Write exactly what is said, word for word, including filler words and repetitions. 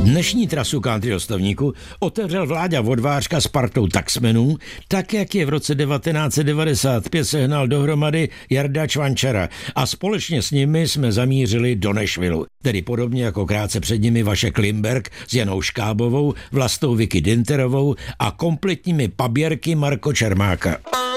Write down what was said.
Dnešní trasu country ostovníku otevřel Vláďa Vodvářka s partou taxmenů, tak jak je v roce devatenáct set devadesát pět sehnal dohromady Jarda Čvančara a společně s nimi jsme zamířili do Nashvillu, tedy podobně jako krátce před nimi Vašek Limberg s Janou Škábovou, Vlastou Vicky Dinterovou a kompletními paběrky Marko Čermáka.